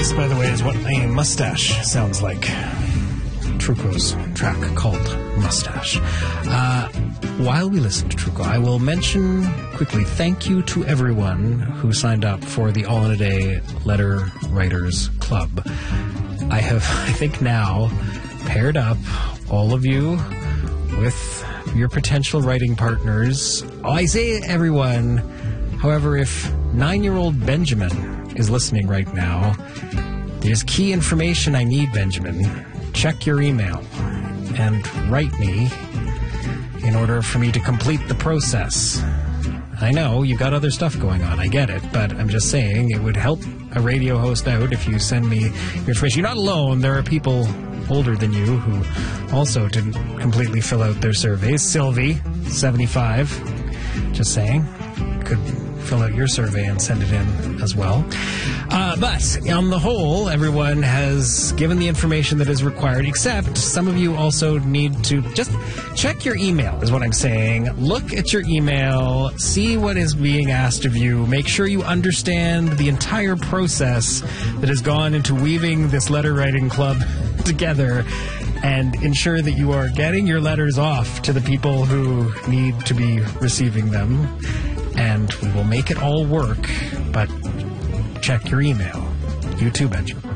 This, by the way, is what a mustache sounds like. Truco's track called Mustache. While we listen to Truco, I will mention quickly, thank you to everyone who signed up for the All in a Day Letter Writers Club. I have, I think now, paired up all of you with your potential writing partners. I say everyone. However, if 9-year-old Benjamin is listening right now, there's key information I need, Benjamin. Check your email and write me in order for me to complete the process. I know you've got other stuff going on, I get it, but I'm just saying it would help a radio host out if you send me your information. You're not alone. There are people older than you who also didn't completely fill out their surveys. Sylvie, 75, just saying, could fill out your survey and send it in as well. But on the whole, everyone has given the information that is required, except some of you also need to just check your email, is what I'm saying. Look at your email, see what is being asked of you, make sure you understand the entire process that has gone into weaving this letter writing club together, and ensure that you are getting your letters off to the people who need to be receiving them. And we will make it all work, but check your email. You too, Benjamin.